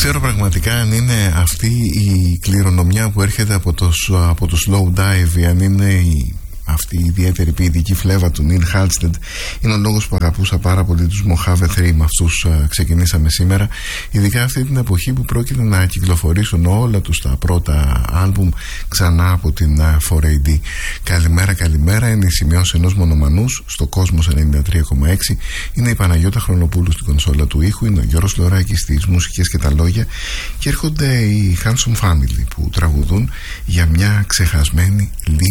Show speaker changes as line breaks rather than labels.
ξέρω πραγματικά αν είναι αυτή η κληρονομιά που έρχεται από το slow dive, αν είναι αυτή η ιδιαίτερη ποιητική φλέβα του Νίλ Χάλστεντ. Είναι ο λόγος που αγαπούσα πάρα πολύ τους Mojave 3. Με αυτούς ξεκινήσαμε σήμερα, ειδικά αυτή την εποχή που πρόκειται να κυκλοφορήσουν όλα τους τα πρώτα άλμπουμ ξανά από την 4AD. Καλημέρα, καλημέρα. Είναι η σημειώση ενός μονομανούς στο Κόσμος 93,6. Είναι η Παναγιώτα Χρονοπούλου στην κονσόλα του ήχου, είναι ο Γιώργος Λωράκης στις μουσικές και τα λόγια, και έρχονται οι Handsome Family που τραγουδούν για μια ξεχασμένη